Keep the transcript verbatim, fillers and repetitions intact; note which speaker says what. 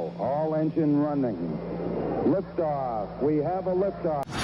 Speaker 1: go. All engine running. Liftoff. We have a liftoff.